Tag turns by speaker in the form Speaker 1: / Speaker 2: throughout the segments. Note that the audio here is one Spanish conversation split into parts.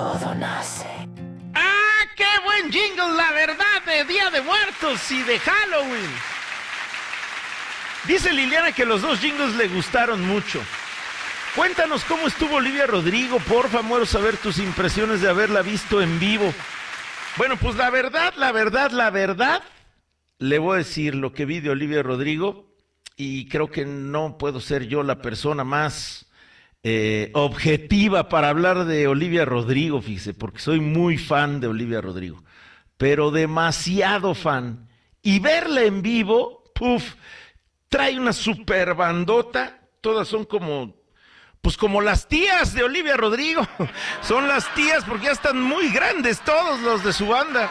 Speaker 1: todo nace.
Speaker 2: ¡Ah, qué buen jingle! La verdad, de Día de Muertos y de Halloween. Dice Liliana que los dos jingles le gustaron mucho. Cuéntanos cómo estuvo Olivia Rodrigo, porfa, muero saber tus impresiones de haberla visto en vivo. Bueno, pues la verdad, le voy a decir lo que vi de Olivia Rodrigo y creo que no puedo ser yo la persona más objetiva para hablar de Olivia Rodrigo, fíjese, porque soy muy fan de Olivia Rodrigo, pero demasiado fan. Y verla en vivo, puf, trae una super bandota, todas son pues como las tías de Olivia Rodrigo, son las tías porque ya están muy grandes todos los de su banda.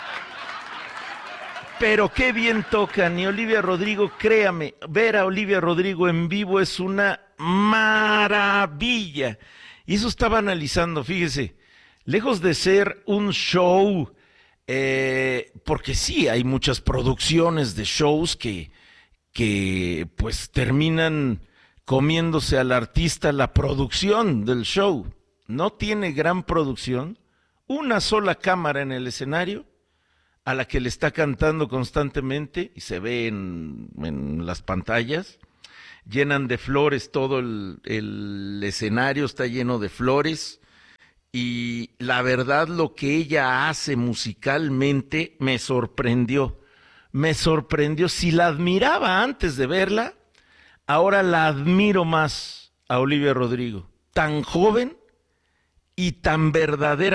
Speaker 2: Pero qué bien tocan, y Olivia Rodrigo, créame, ver a Olivia Rodrigo en vivo es una maravilla. Y eso estaba analizando, fíjese, lejos de ser un show, porque sí, hay muchas producciones de shows que pues terminan comiéndose al artista la producción del show. No tiene gran producción, una sola cámara en el escenario, a la que le está cantando constantemente y se ve en las pantallas, llenan de flores todo el escenario, está lleno de flores y la verdad lo que ella hace musicalmente me sorprendió, si la admiraba antes de verla, ahora la admiro más a Olivia Rodrigo, tan joven y tan verdadera.